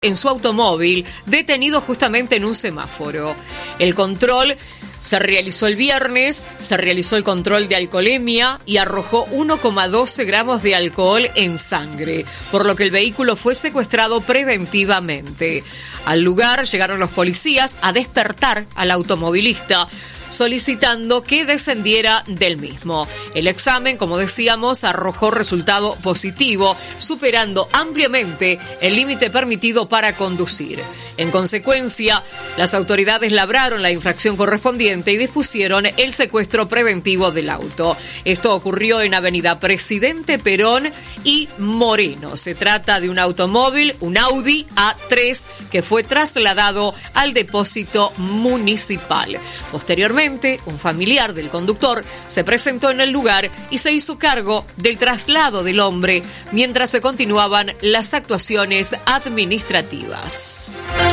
en su automóvil, detenido justamente en un semáforo. El control se realizó el viernes, se realizó el control de alcoholemia y arrojó 1,12 gramos de alcohol en sangre, por lo que el vehículo fue secuestrado preventivamente. Al lugar llegaron los policías a despertar al automovilista, solicitando que descendiera del mismo. El examen, como decíamos, arrojó resultado positivo, superando ampliamente el límite permitido para conducir. En consecuencia, las autoridades labraron la infracción correspondiente y dispusieron el secuestro preventivo del auto. Esto ocurrió en Avenida Presidente Perón y Moreno. Se trata de un automóvil, un Audi A3, que fue trasladado al depósito municipal. Posteriormente, un familiar del conductor se presentó en el lugar y se hizo cargo del traslado del hombre mientras se continuaban las actuaciones administrativas.